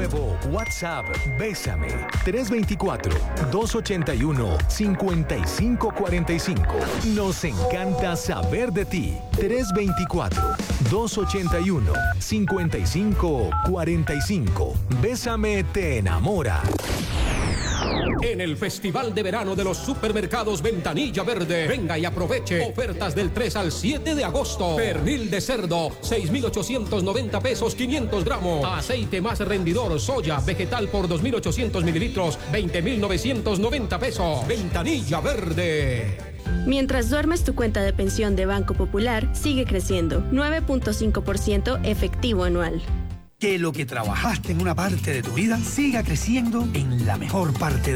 nuevo WhatsApp Bésame 324-281-5545. Nos encanta saber de ti. 324-281-5545. Bésame te enamora. En el Festival de Verano de los Supermercados Ventanilla Verde, venga y aproveche ofertas del 3 al 7 de agosto. Pernil de cerdo, 6,890 pesos, 500 gramos. Aceite más rendidor, soya, vegetal por 2,800 mililitros, 20,990 pesos. Ventanilla Verde. Mientras duermes, tu cuenta de pensión de Banco Popular sigue creciendo, 9.5% efectivo anual. Que lo que trabajaste en una parte de tu vida siga creciendo en la mejor parte de